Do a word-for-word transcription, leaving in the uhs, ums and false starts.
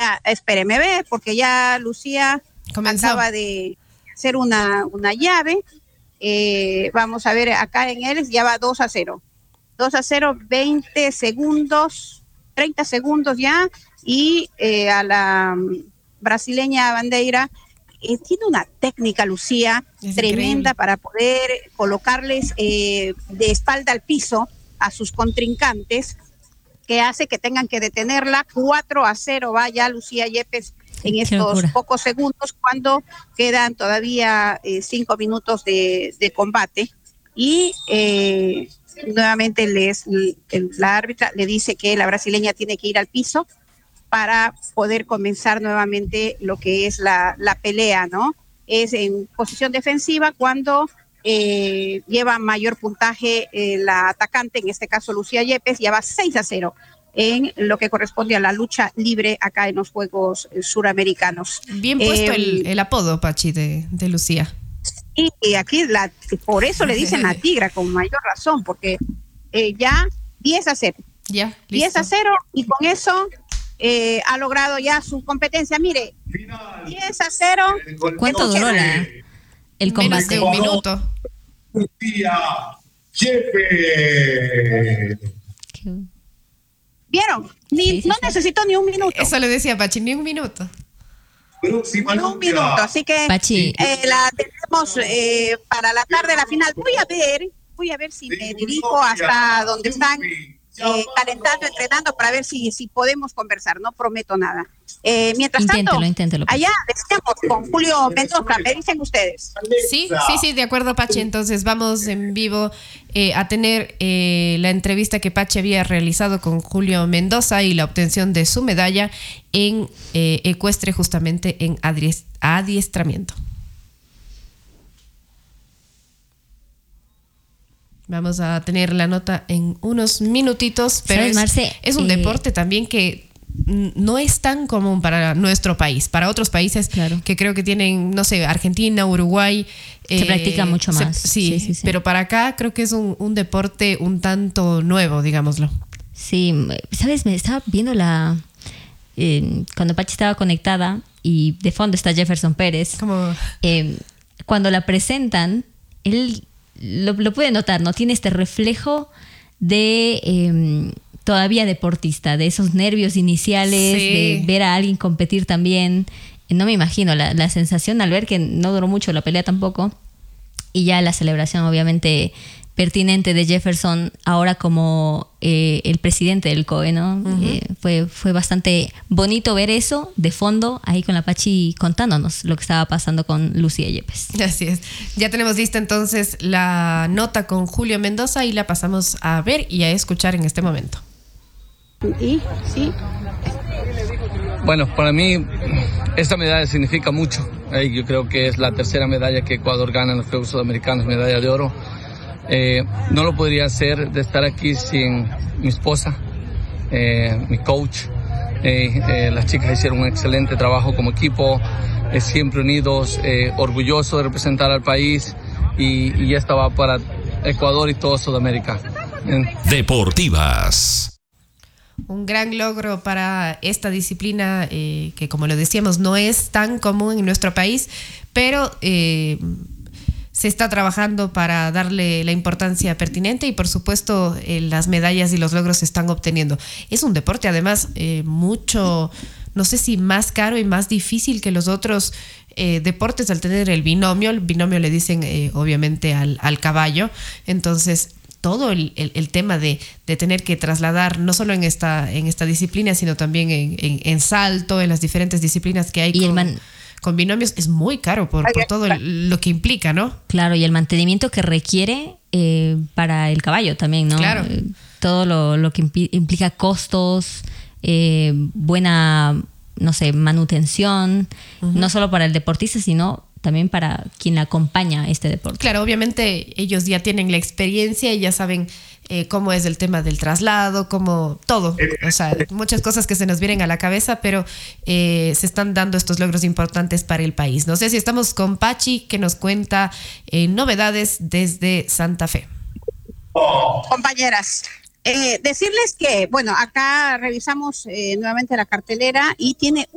Ya, espéreme, ve, porque ya Lucía Comenzó. acaba de hacer una, una llave. Eh, vamos a ver, acá en él ya va dos a cero. dos a cero, veinte segundos, treinta segundos ya. Y eh, a la um, brasileña Bandeira eh, tiene una técnica, Lucía, Es tremenda increíble. para poder colocarles eh, de espalda al piso a sus contrincantes, que hace que tengan que detenerla. Cuatro a cero va ya Lucía Yepes en Qué estos locura. pocos segundos, cuando quedan todavía eh, cinco minutos de, de combate. Y eh, nuevamente les, el, la árbitra le dice que la brasileña tiene que ir al piso para poder comenzar nuevamente lo que es la, la pelea, ¿no? Es en posición defensiva cuando eh, lleva mayor puntaje eh, la atacante, en este caso Lucía Yepes, ya va seis a cero en lo que corresponde a la lucha libre acá en los Juegos eh, Suramericanos. Bien puesto Eh, el, el apodo, Pachi, de, de Lucía. Y, y aquí, la, por eso le dicen la tigra, con mayor razón, porque eh, ya diez a cero. Ya, diez listo. a cero, y con eso eh, ha logrado ya su competencia. Mire, diez a cero. ¿Cuánto Escuchen, duró la, el Menos combate? de un minuto. Lucía Yepes. Qué- ¿Vieron? Ni, Sí, sí, no sí. necesitó ni un minuto. Eso le decía Pachi, ni un minuto. Próxima Ni un minuto. lucha. Así que Pachi. eh, la tenemos eh, para la tarde, la final. Voy a ver, voy a ver si me dirijo hasta donde están eh, calentando, entrenando, para ver si, si podemos conversar. No prometo nada. Eh, mientras Inténtelo, tanto, inténtelo, Pachi. allá decíamos con Julio Mendoza, me dicen ustedes. Sí, sí, sí, de acuerdo, Pachi. Entonces vamos en vivo eh, a tener eh, la entrevista que Pachi había realizado con Julio Mendoza y la obtención de su medalla en eh, ecuestre, justamente en adries- adiestramiento. Vamos a tener la nota en unos minutitos, pero ¿Sabes, es, Marce? es un Eh, deporte también que mm, no es tan común para nuestro país, para otros países Claro. que creo que tienen, no sé, Argentina, Uruguay. Se practica mucho se- más. sí, Sí, sí, sí. pero para acá creo que es un, un deporte un tanto nuevo, digámoslo. Sí, ¿sabes? Me estaba viendo la... eh, cuando Pachi estaba conectada y de fondo está Jefferson Pérez. Como eh, cuando la presentan, él lo, lo puede notar, ¿no? Tiene este reflejo de eh, todavía deportista, de esos nervios iniciales, Sí. de ver a alguien competir también. No me imagino la, la sensación al ver que no duró mucho la pelea tampoco. Y ya la celebración, obviamente, pertinente de Jefferson, ahora como eh, el presidente del C O E, ¿no? Uh-huh. Eh, fue, fue bastante bonito ver eso de fondo, ahí con la Pachi contándonos lo que estaba pasando con Lucía Yepes. así es. Ya tenemos lista entonces la nota con Julio Mendoza y la pasamos a ver y a escuchar en este momento. Y sí, Bueno, para mí esta medalla significa mucho. Eh, yo creo que es la tercera medalla que Ecuador gana en los Juegos Sudamericanos, medalla de oro. Eh, no lo podría hacer de estar aquí sin mi esposa, eh, mi coach. Eh, eh, las chicas hicieron un excelente trabajo como equipo, eh, siempre unidos, eh, orgullosos de representar al país, y, y esta va para Ecuador y toda Sudamérica. Bien. Deportivas. Un gran logro para esta disciplina eh, que, como lo decíamos, no es tan común en nuestro país, pero eh, se está trabajando para darle la importancia pertinente y, por supuesto, eh, las medallas y los logros se están obteniendo. Es un deporte, además, eh, mucho, no sé si más caro y más difícil que los otros eh, deportes al tener el binomio. El binomio le dicen, eh, obviamente, al, al caballo. Entonces, todo el, el, el tema de, de tener que trasladar, no solo en esta, en esta disciplina, sino también en, en, en salto, en las diferentes disciplinas que hay Y el con, man- con binomios, es muy caro por, por todo el- lo que implica, ¿no? Claro, y el mantenimiento que requiere eh, para el caballo también, ¿no? Claro. Eh, todo lo, lo que impi- implica costos, eh, buena, no sé, manutención, Uh-huh. no solo para el deportista, sino también para quien acompaña a este deporte. Claro, obviamente ellos ya tienen la experiencia y ya saben eh, cómo es el tema del traslado, cómo todo, o sea, muchas cosas que se nos vienen a la cabeza, pero eh, se están dando estos logros importantes para el país. No sé si estamos con Pachi, que nos cuenta eh, novedades desde Santa Fe. compañeras, eh, decirles que, bueno, acá revisamos eh, nuevamente la cartelera y tiene